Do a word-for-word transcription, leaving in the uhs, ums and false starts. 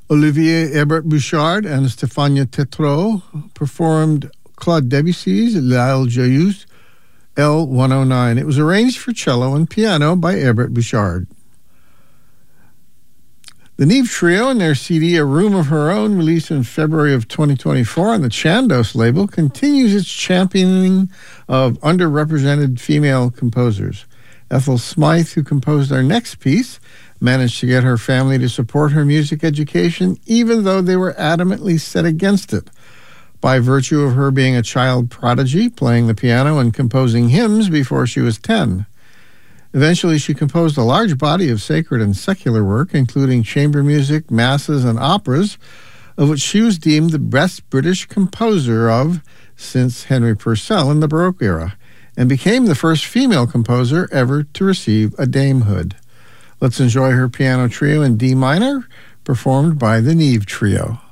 Olivier Herbert Bouchard and Stéphane Tétrault performed Claude Debussy's L'Île Joyeuse, L one oh nine. It was arranged for cello and piano by Herbert Bouchard. The Neve Trio and their C D, A Room of Her Own, released in February of twenty twenty-four on the Chandos label, continues its championing of underrepresented female composers. Ethel Smythe, who composed our next piece, managed to get her family to support her music education, even though they were adamantly set against it. By virtue of her being a child prodigy, playing the piano and composing hymns before she was ten. Eventually, she composed a large body of sacred and secular work, including chamber music, masses, and operas, of which she was deemed the best British composer of since Henry Purcell in the Baroque era, and became the first female composer ever to receive a damehood. Let's enjoy her piano trio in D minor, performed by the Neve Trio.